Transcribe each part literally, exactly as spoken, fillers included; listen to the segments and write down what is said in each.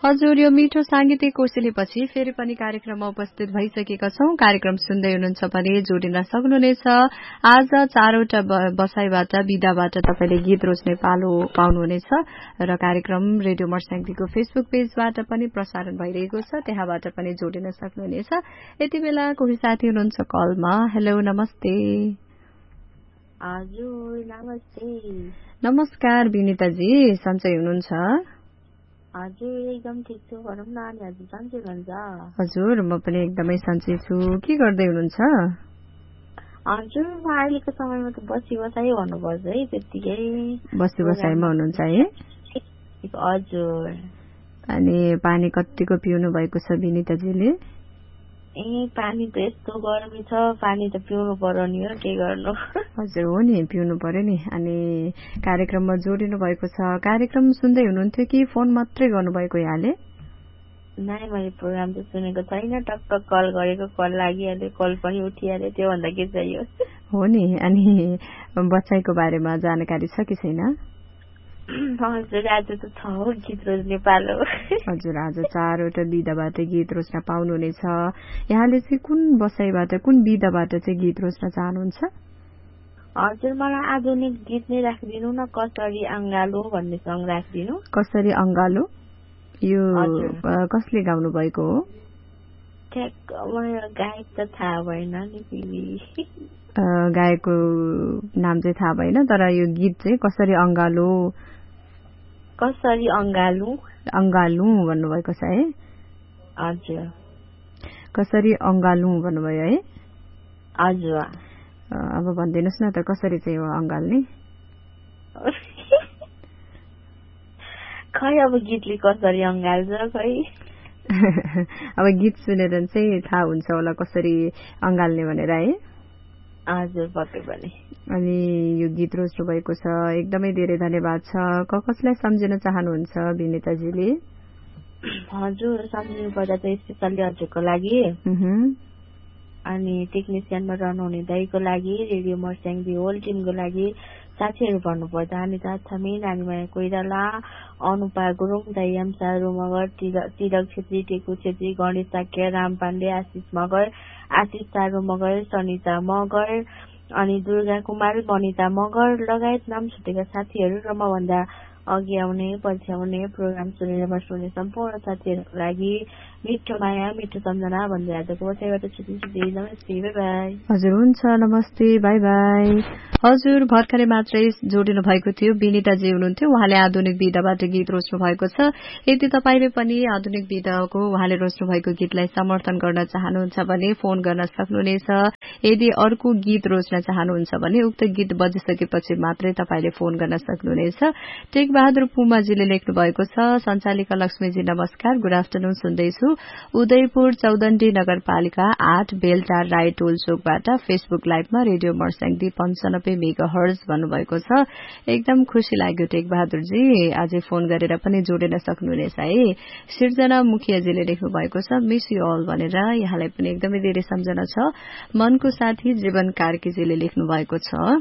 हजुर, यो मिठो सांगीतिक कोसेलीपछि फेरि पनि कार्यक्रममा उपस्थित भइसकेका छौं। कार्यक्रम सुन्दै हुनुहुन्छ भने जोडिन सक्नुहुनेछ। आज चारवटा बसाईबाट विधाबाट तपाईले गीत रोज्ने पालो पाउनुहुनेछ र कार्यक्रम रेडियो मर्स्याङदीको फेसबुक पेजबाट पनि प्रसारण भइरहेको छ, त्यहाँबाट पनि जोडिन सक्नुहुनेछ। यति बेला कोही साथी हुनुहुन्छ कलमा। हेलो, नमस्ते। हजुर, नमस्ते। नमस्कार विनिताजी, सन्चै हुनुहुन्छ? हजुर, एकदम ठीक छु। भनौँ न, अनि हजुर सन्चै हुनुहुन्छ? हजुर, म पनि एकदमै सन्चै छु। के गर्दै हुनुहुन्छ? हजुर, म अहिलेको समयमा त बसी बसाइ भन्नुपर्छ है, त्यतिकै बसी बसाइमा हुनुहुन्छ है? हजुर। अनि पानी कतिको पिउनु भएको छ विनिताजीले? ए, पानी त यस्तो गर्मी छ, पानी त पिउनु पर्यो नि, हो के गर्नु। हजुर, हो नि, पिउनु पर्यो नि। अनि कार्यक्रममा जोडिनु भएको छ। कार्यक्रम सुन्दै हुनुहुन्थ्यो कि फोन मात्रै गर्नुभएको यहाँले? नाइ, मैले प्रोग्राम त सुनेको छैन। टक्क कल गरेको, कल लागिहाल्यो, कल पनि उठिहाल्यो, त्योभन्दा के चाहियो। हो नि। अनि बच्चाइको बारेमा जानकारी छ कि छैन? हजुर, आज त छ हो गीत रोज्ने पालो। हजुर, आज चारवटा विधाबाट गीत रोज्न पाउनुहुनेछ। यहाँले चाहिँ कुन बसाईबाट, कुन विधाबाट चाहिँ गीत रोज्न चाहनुहुन्छ? हजुर, मलाई आधुनिक गीत नै राखिदिनु न, कसरी अङ्गालो भन्ने सङ राखिदिनु। कसरी अङ्गालो? यो कसले गाउनु भएको हो? ठ्याक्क मलाई गायक त थाहा भएन नि फेरि। गायकको नाम चाहिँ थाहा भएन, तर यो गीत चाहिँ कसरी अङ्गालो कसरी अङ्गालु अङ्गालु भन्नुभएको छ है? हजुर, कसरी अङ्गालु भन्नुभयो है? हजुर। अब भनिदिनुहोस् न त, कसरी चाहिँ हो अङ्गाल्ने? खै अब गीतले कसरी अङ्गाल्छ खै। अब गीत सुनेर चाहिँ थाहा हुन्छ होला कसरी अङ्गाल्ने भनेर है? हजुर, पक्कै पनि। अनि यो गीत रोज्नु भएको छ, एकदमै धेरै धन्यवाद छ। कसलाई सम्झिन चाहनुहुन्छ विनिताजीले? हजुर, सम्झिनु पर्दा चाहिँ स्पेसल्ली हजुरको लागि, अनि टेक्निसियनमा रहनुहुने दाइको लागि, रेडियो मर्स्याङदी होल टिमको लागि, साथीहरू भन्नुपर्दा अनिता छमी, नानीमाया कोइराला, अनुपा गुरुङ, दाइयाम्सा मगर, तिलक छेत्री, टेकु छेत्री, गणेश साक्य, राम पाण्डे, आशिष मगर, आशिष तारू मगर, सनिता मगर, अनि दुर्गा कुमार, बनिता मगर लगायत नाम छुटेका साथीहरू र मभन्दा अघि आउने पछि आउने प्रोग्राम सुनेर बस्नुहुने सम्पूर्ण साथीहरूको लागि मिठो माया, मिठो सम्झना भन्दै आजको बसाइबाट छुट्टी। नमस्ते, बाई बाई। हजुर, हुन्छ, नमस्ते, बाई बाई। हजुर, भर्खरै मात्रै जोडिनु भएको थियो विनिताजी हुनुहुन्थ्यो। उहाँले आधुनिक विधाबाट गीत रोज्नु भएको छ। यदि तपाईले पनि आधुनिक विधाको उहाँले रोज्नु भएको गीतलाई समर्थन गर्न चाहनुहुन्छ भने फोन गर्न सक्नुहुनेछ। यदि अर्को गीत रोज्न चाहनुहुन्छ भने उक्त गीत बजिसकेपछि मात्रै तपाईले फोन गर्न सक्नुहुनेछ। टेक बहादुर पुमाजीले लेख्नु भएको छ, सञ्चालिका लक्ष्मीजी नमस्कार, गुड आफ्टरनुन, सुन्दैछु। उदयपुर चौदण्डी नगरपालिका आठ बेलटार राई टोल चोकबाट फेसबुक लाइभमा रेडियो मर्स्याङदी पन्चानब्बे मेगा हर्ज भन्नुभएको छ। एकदम खुशी लाग्यो टेक बहादुरजी, आजै फोन गरेर पनि जोडिन सक्नुहुनेछ है। सिर्जना मुखियाजीले लेख्नु भएको छ, मिस यु अल भनेर। यहाँलाई पनि एकदमै धेरै सम्झना छ। मनको साथी जीवन कार्कीजीले लेख्नु भएको छ।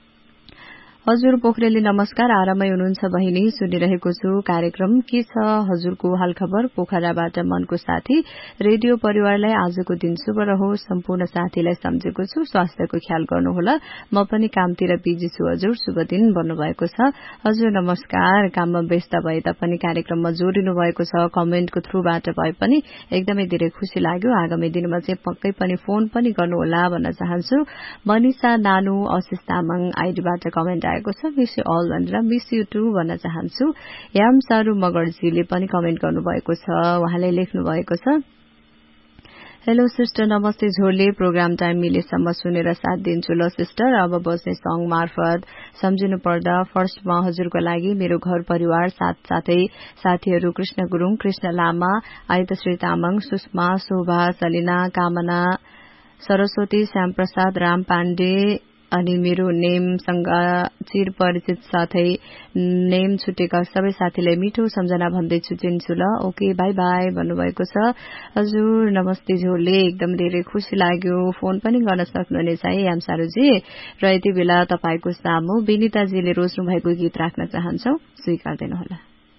हजुर पोखरेली नमस्कार, आरामै हुनुहुन्छ बहिनी, सुनिरहेको छु कार्यक्रम। के छ हजुरको हालखबर? पोखराबाट मनको साथी। रेडियो परिवारलाई आजको दिन शुभ रहोस्, सम्पूर्ण साथीलाई सम्झेको छु, स्वास्थ्यको ख्याल गर्नुहोला, म पनि कामतिर बिजी छु हजुर, शुभ दिन भन्नुभएको छ। हजुर नमस्कार, काममा व्यस्त भए तापनि कार्यक्रममा जोडिनु भएको छ, कमेन्टको थ्रुबाट भए पनि एकदमै धेरै खुशी लाग्यो। आगामी दिनमा चाहिँ पक्कै पनि फोन पनि गर्नुहोला भन्न चाहन्छु। मनिषा नानु आशिष तामाङ आइडीबाट कमेन्ट आएको छ, मिस यु अल भनेर। मिस यु टू भन्न चाहन्छु। याम सारू मगर्जीले पनि कमेन्ट गर्नुभएको छ, उहाँले लेख्नु भएको छ, हेलो सिस्टर नमस्ते, झोले प्रोग्राम टाइम मिलेसम्म सुनेर साथ दिन्छु ल सिस्टर। अब बस्ने सङ मार्फत सम्झिनु पर्दा फर्स्टमा हजुरको लागि मेरो घर परिवार साथ साथै साथीहरू कृष्ण गुरुङ, कृष्ण लामा, आयुतश्री तामाङ, सुषमा, शोभा, सलिना, कामना, सरस्वती, श्यामप्रसाद, राम पाण्डे, अनि मेरो नेमसँग चिर परिचित साथै नेम छुटेका सबै साथीलाई मिठो सम्झना भन्दै छुटिन्छु ल। ओके बाई बाई भन्नुभएको छ। हजुर नमस्ते झोले, एकदम धेरै खुशी लाग्यो। फोन पनि गर्न सक्नुहुनेछ है यामसारुजी। र यति बेला तपाईको सामु विनिताजीले रोज्नु भएको गीत राख्न चाहन्छौ, स्वीकार दिनुहोला।